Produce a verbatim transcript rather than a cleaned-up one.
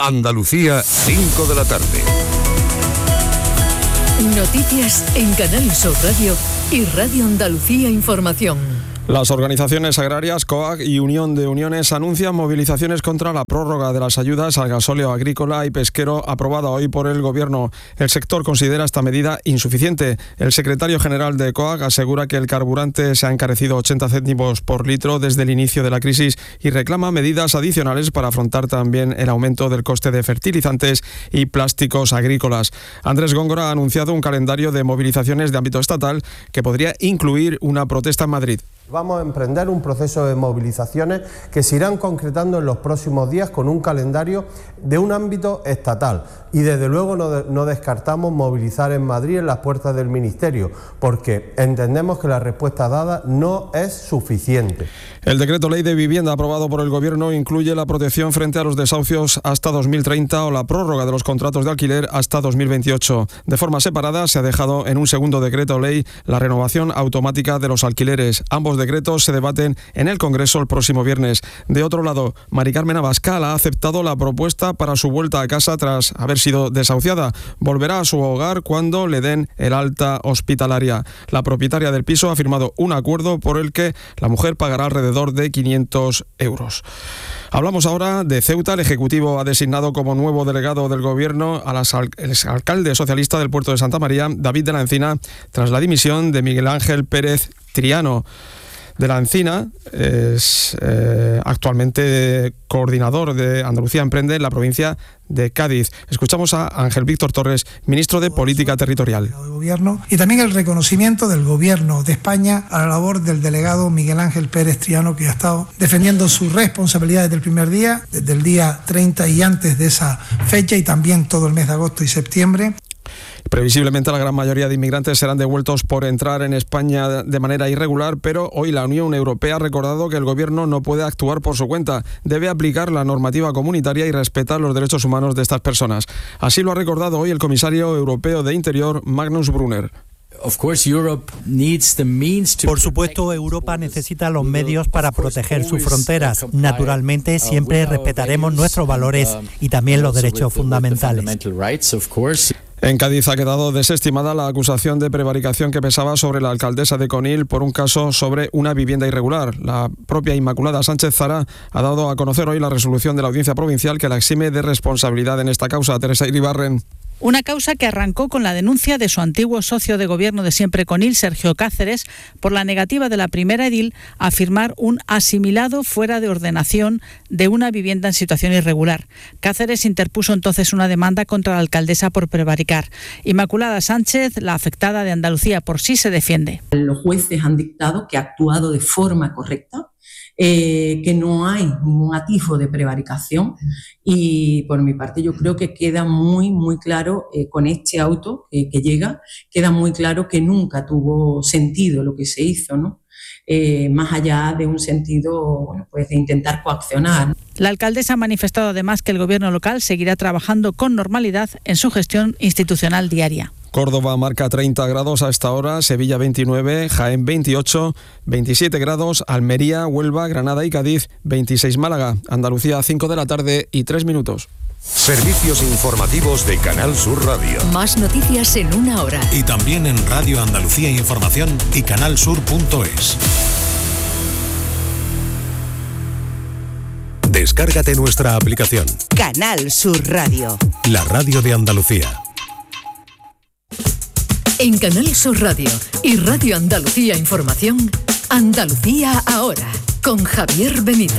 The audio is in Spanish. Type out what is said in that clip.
Andalucía, cinco de la tarde. Noticias en Canal Sur Radio y Radio Andalucía Información. Las organizaciones agrarias, COAG y Unión de Uniones anuncian movilizaciones contra la prórroga de las ayudas al gasóleo agrícola y pesquero aprobada hoy por el Gobierno. El sector considera esta medida insuficiente. El secretario general de COAG asegura que el carburante se ha encarecido ochenta céntimos por litro desde el inicio de la crisis y reclama medidas adicionales para afrontar también el aumento del coste de fertilizantes y plásticos agrícolas. Andrés Góngora ha anunciado un calendario de movilizaciones de ámbito estatal que podría incluir una protesta en Madrid. Vamos a emprender un proceso de movilizaciones que se irán concretando en los próximos días con un calendario de un ámbito estatal. Y desde luego no, de, no descartamos movilizar en Madrid en las puertas del Ministerio, porque entendemos que la respuesta dada no es suficiente. El decreto ley de vivienda aprobado por el Gobierno incluye la protección frente a los desahucios hasta dos mil treinta o la prórroga de los contratos de alquiler hasta dos mil veintiocho. De forma separada se ha dejado en un segundo decreto ley la renovación automática de los alquileres. Ambos decretos se debaten en el Congreso el próximo viernes. De otro lado, Mari Carmen Abascal ha aceptado la propuesta para su vuelta a casa tras haber sido desahuciada. Volverá a su hogar cuando le den el alta hospitalaria. La propietaria del piso ha firmado un acuerdo por el que la mujer pagará alrededor de quinientos euros. Hablamos ahora de Ceuta. El Ejecutivo ha designado como nuevo delegado del Gobierno al alcalde socialista del puerto de Santa María, David de la Encina, tras la dimisión de Miguel Ángel Pérez Triano. De la Encina es eh, actualmente coordinador de Andalucía Emprende en la provincia de Cádiz. Escuchamos a Ángel Víctor Torres, ministro de Política Territorial. De Gobierno, y también el reconocimiento del Gobierno de España a la labor del delegado Miguel Ángel Pérez Triano, que ha estado defendiendo su responsabilidad desde el primer día, desde el día treinta y antes de esa fecha, y también todo el mes de agosto y septiembre. Previsiblemente la gran mayoría de inmigrantes serán devueltos por entrar en España de manera irregular, pero hoy la Unión Europea ha recordado que el Gobierno no puede actuar por su cuenta. Debe aplicar la normativa comunitaria y respetar los derechos humanos de estas personas. Así lo ha recordado hoy el comisario europeo de Interior, Magnus Brunner. Por supuesto, Europa necesita los medios para proteger sus fronteras. Naturalmente, siempre respetaremos nuestros valores y también los derechos fundamentales. En Cádiz ha quedado desestimada la acusación de prevaricación que pesaba sobre la alcaldesa de Conil por un caso sobre una vivienda irregular. La propia Inmaculada Sánchez Zara ha dado a conocer hoy la resolución de la Audiencia Provincial que la exime de responsabilidad en esta causa. Teresa Iribarren. Una causa que arrancó con la denuncia de su antiguo socio de gobierno de Siempre Conil, Sergio Cáceres, por la negativa de la primera edil a firmar un asimilado fuera de ordenación de una vivienda en situación irregular. Cáceres interpuso entonces una demanda contra la alcaldesa por prevaricar. Inmaculada Sánchez, la afectada de Andalucía, por sí se defiende. Los jueces han dictado que ha actuado de forma correcta, Eh, que no hay ningún atisbo de prevaricación, y por mi parte yo creo que queda muy muy claro eh, con este auto eh, que llega, queda muy claro que nunca tuvo sentido lo que se hizo, ¿no? Eh, más allá de un sentido, bueno, pues de intentar coaccionar. La alcaldesa ha manifestado además que el gobierno local seguirá trabajando con normalidad en su gestión institucional diaria. Córdoba marca treinta grados a esta hora, Sevilla veintinueve, Jaén veintiocho, veintisiete grados, Almería, Huelva, Granada y Cádiz veintiséis, Málaga, Andalucía cinco de la tarde y tres minutos. Servicios informativos de Canal Sur Radio. Más noticias en una hora. Y también en Radio Andalucía Información y canalsur punto es. Descárgate nuestra aplicación. Canal Sur Radio. La radio de Andalucía. En Canal Sur Radio y Radio Andalucía Información, Andalucía ahora, con Javier Benítez.